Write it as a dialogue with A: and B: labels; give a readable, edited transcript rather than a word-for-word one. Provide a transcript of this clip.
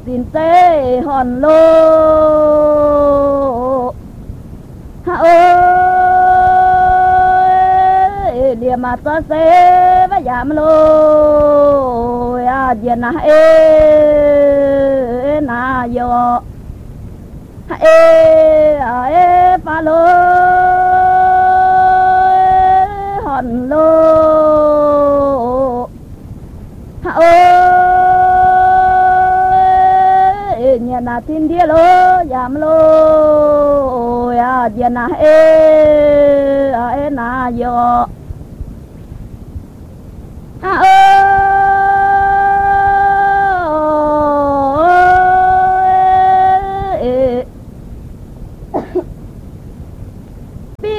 A: xin tê hòn lô ha ơi địa mà cho xe và giảm lô à điện na na yo ha pha lô hòn lô ha ơi nhà na tin dia lô giảm lô à điện na na yo ha ơi